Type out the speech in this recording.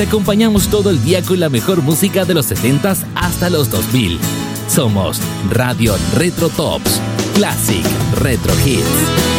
Te acompañamos todo el día con la mejor música de los 70s hasta los 2000. Somos Radio Retro Tops, Classic Retro Hits.